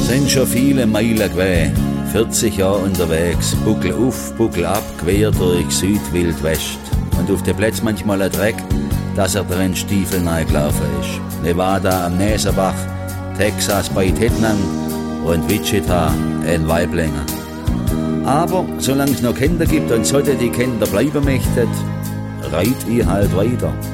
Sind schon viele Meilen gewesen, 40 Jahre unterwegs, Buckel auf, Buckel ab, quer durch Südwildwest. Und auf der Plätz manchmal ein Dreck, dass er drin Stiefel reingelaufen ist. Nevada am Näserbach, Texas bei Tettnang und Wichita in Waiblingen. Aber solange es noch Kinder gibt und sollte die Kinder bleiben möchten, reit ich halt weiter.